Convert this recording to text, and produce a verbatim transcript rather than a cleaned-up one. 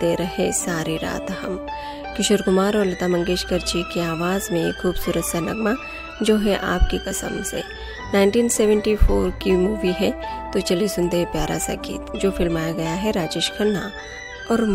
करते रहे सारी रात हम। किशोर कुमार और लता मंगेशकर जी की आवाज़ में एक खूबसूरत सा नगमा जो है आपकी कसम से। उन्नीस सौ चौहत्तर की मूवी है, तो चलिए सुनते हैं प्यारा सा गीत जो फिल्माया गया है राजेश खन्ना और